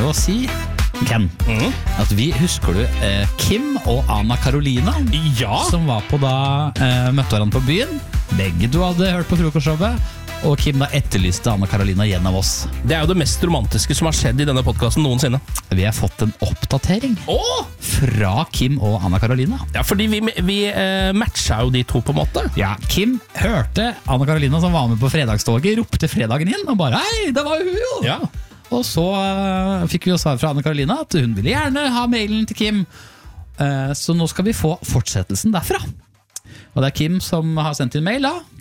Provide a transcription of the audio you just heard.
jo å si, Ken, at vi husker du Kim og Anna Karolina, som var på da møtte hverandre på byen. Begge du hadde hørt på frokostshowet, og Kim da etterlyste Anna Karolina gjennom oss. Det jo det mest romantiske som har skjedd i denne podcasten noensinne. Vi har fått en oppdatering fra Kim og Anna Karolina. Ja, fordi vi matcha jo de to på en måte. Ja, Kim hørte Anna Karolina som var med på fredagstoget, ropte fredagen inn og bare, hei, det var jo hun jo! Ja. Og så fikk vi jo svar fra Anna Karolina at hun ville gjerne ha mailen til Kim. Så nå skal vi få fortsettelsen derfra. Og det Kim som har sendt inn mail da,